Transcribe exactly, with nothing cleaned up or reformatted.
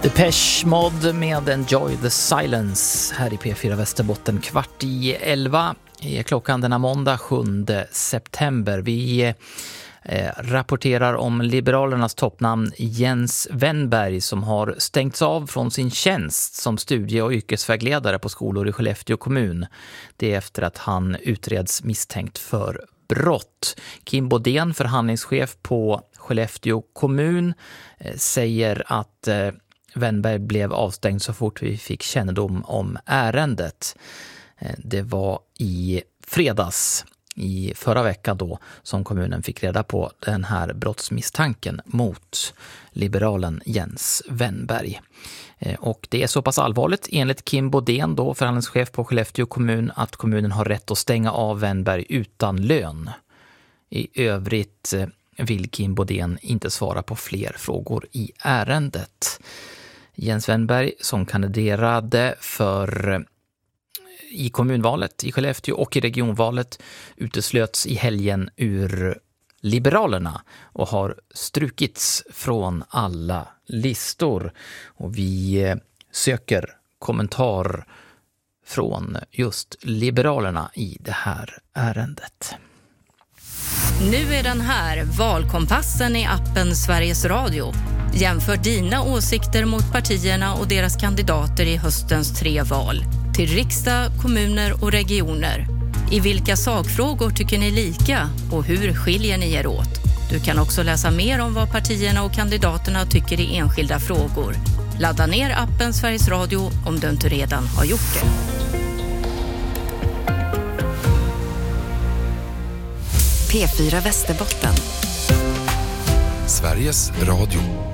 Depeche Mode med Enjoy the Silence här i P fyra Västerbotten. Kvart i elva är klockan denna måndag sjunde september. Vi eh, rapporterar om Liberalernas toppnamn Jens Wennberg som har stängts av från sin tjänst som studie- och yrkesvägledare på skolor i Skellefteå kommun. Det är efter att han utreds misstänkt för brott. Kim Bodén, förhandlingschef på Skellefteå kommun, eh, säger att eh, Wennberg blev avstängd så fort vi fick kännedom om ärendet. Det var i fredags i förra veckan då som kommunen fick reda på den här brottsmisstanken mot liberalen Jens Wennberg. Och det är så pass allvarligt enligt Kim Bodén, då förhandlingschef på Skellefteå kommun, att kommunen har rätt att stänga av Wennberg utan lön. I övrigt vill Kim Bodén inte svara på fler frågor i ärendet. Jens Wennberg, som kandiderade för i kommunvalet i Skellefteå och i regionvalet, uteslöts i helgen ur Liberalerna och har strukits från alla listor. Och vi söker kommentar från just Liberalerna i det här ärendet. Nu är den här, valkompassen i appen Sveriges Radio. Jämför dina åsikter mot partierna och deras kandidater i höstens tre val. Till riksdag, kommuner och regioner. I vilka sakfrågor tycker ni lika och hur skiljer ni er åt? Du kan också läsa mer om vad partierna och kandidaterna tycker i enskilda frågor. Ladda ner appen Sveriges Radio om du inte redan har gjort det. P fyra Västerbotten. Sveriges Radio.